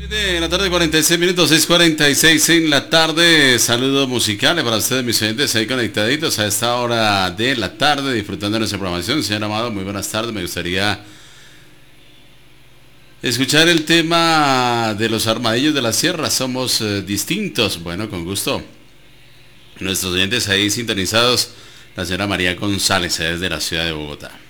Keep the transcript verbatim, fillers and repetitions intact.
De la tarde, cuarenta y seis minutos, seis cuarenta y seis en la tarde. Saludos musicales para ustedes, mis oyentes, ahí conectaditos a esta hora de la tarde, disfrutando de nuestra programación. Señor Amado, muy buenas tardes. Me gustaría escuchar el tema de los Armadillos de la Sierra. Somos eh, distintos. Bueno, con gusto. Nuestros oyentes ahí sintonizados, la señora María González, desde la ciudad de Bogotá.